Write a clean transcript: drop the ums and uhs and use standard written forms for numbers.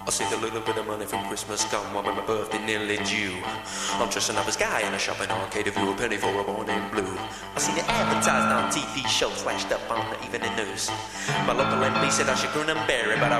I saved a little bit of money from Christmas gone, while my birthday nearly due. I'm dressing up as Guy in a shopping arcade, if you a penny for a morning blue. I seen it advertised on TV shows, flashed up on the evening news. My local MP said I should grin and bear it, but I